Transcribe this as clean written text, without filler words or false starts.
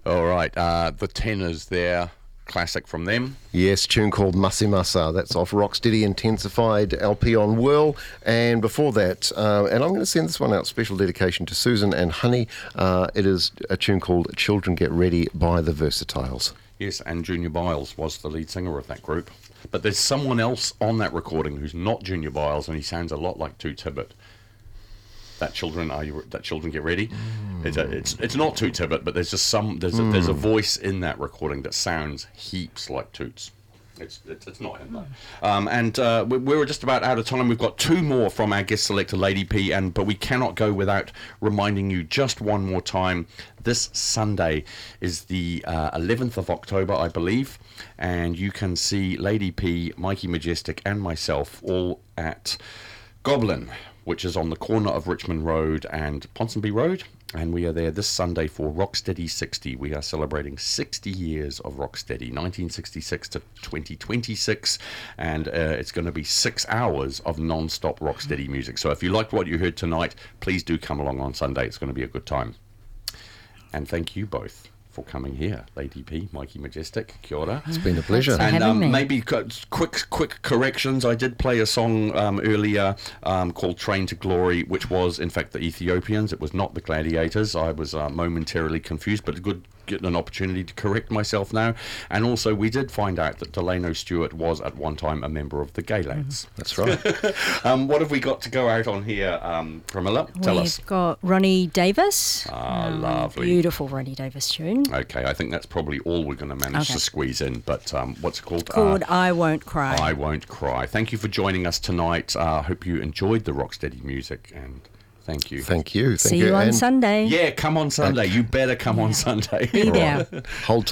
All right, the Tenors there, classic from them. Yes, tune called Masimasa. That's off Rocksteady Intensified LP on Whirl. And before that, and I'm going to send this one out, special dedication to Susan and Honey. It is a tune called Children Get Ready by the Versatiles. Yes, and Junior Biles was the lead singer of that group. But there's someone else on that recording who's not Junior Biles, and he sounds a lot like Toot Tibbet. That Children Get Ready. It's not Toot Tibbet, but there's just there's a voice in that recording that sounds heaps like Toots. It's not him though. We were just about out of time. We've got two more from our guest selector Lady P, but we cannot go without reminding you just one more time. This Sunday is the 11th of October, I believe, and you can see Lady P, Mikey Majestic, and myself all at Goblin, which is on the corner of Richmond Road and Ponsonby Road. And we are there this Sunday for Rocksteady 60. We are celebrating 60 years of Rocksteady, 1966 to 2026. And it's going to be 6 hours of non-stop Rocksteady music. So if you liked what you heard tonight, please do come along on Sunday. It's going to be a good time. And thank you both for coming here, Lady P, Mikey Majestic, kia ora. It's been a pleasure. And maybe quick corrections. I did play a song earlier called Train to Glory, which was in fact the Ethiopians. It was not the Gladiators. I was momentarily confused, but good getting an opportunity to correct myself now. And also we did find out that Delano Stewart was at one time a member of the Gay Lads. That's right. What have we got to go out on here, Pramila? Tell us. We've got Ronnie Davis. Lovely. Beautiful Ronnie Davis tune. Okay, I think that's probably all we're going to manage to squeeze in. But what's it called? Called I Won't Cry. I Won't Cry. Thank you for joining us tonight. I hope you enjoyed the Rocksteady music, and thank you. Thank you. See you on Sunday. Yeah, come on Sunday. You better come on Sunday. Be there. Hold tight.